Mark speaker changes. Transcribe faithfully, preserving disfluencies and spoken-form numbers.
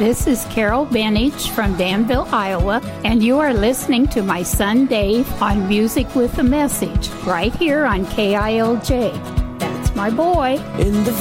Speaker 1: This is Carol Benich from Danville, Iowa, and you are listening to my son Dave on Music with a Message, right here on K I L J. That's my boy.
Speaker 2: In the